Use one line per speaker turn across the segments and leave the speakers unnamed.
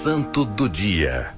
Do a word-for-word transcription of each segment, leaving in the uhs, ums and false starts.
Santo do Dia.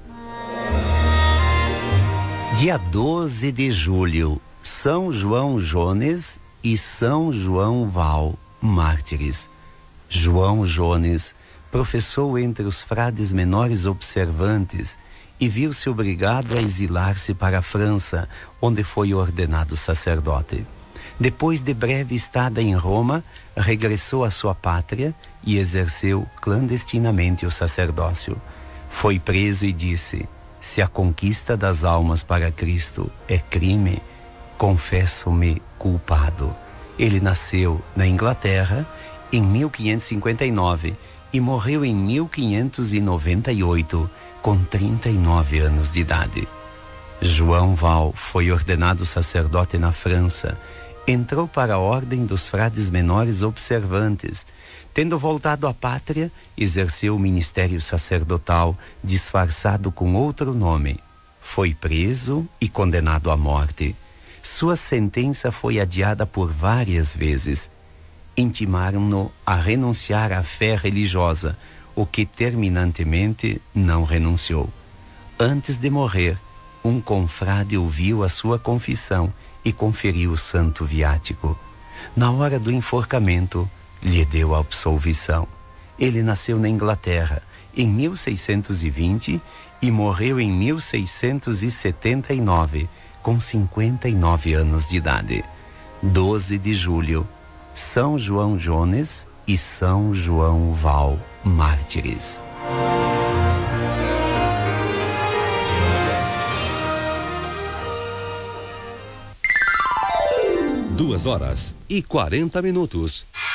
Dia doze de julho, São João Jones e São João Val, mártires. João Jones professou entre os frades menores observantes e viu-se obrigado a exilar-se para a França, onde foi ordenado sacerdote. Depois de breve estada em Roma, regressou à sua pátria e exerceu clandestinamente o sacerdócio. Foi preso e disse: se a conquista das almas para Cristo é crime, confesso-me culpado. Ele nasceu na Inglaterra em mil quinhentos e cinquenta e nove e morreu em mil quinhentos e noventa e oito, com trinta e nove anos de idade. João Val foi ordenado sacerdote na França. Entrou para a ordem dos frades menores observantes. Tendo voltado à pátria, exerceu o ministério sacerdotal, disfarçado com outro nome. Foi preso e condenado à morte. Sua sentença foi adiada por várias vezes. Intimaram-no a renunciar à fé religiosa, o que terminantemente não renunciou. Antes de morrer, um confrade ouviu a sua confissão e conferiu o santo viático. Na hora do enforcamento, lhe deu a absolvição. Ele nasceu na Inglaterra em mil seiscentos e vinte e morreu em mil seiscentos e setenta e nove, com cinquenta e nove anos de idade. doze de julho, São João Jones e São João Val, mártires.
Duas horas e quarenta minutos.